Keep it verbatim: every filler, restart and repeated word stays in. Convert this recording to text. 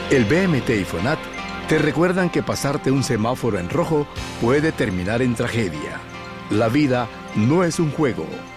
El B M T y FONAT te recuerdan que pasarte un semáforo en rojo puede terminar en tragedia. La vida no es un juego.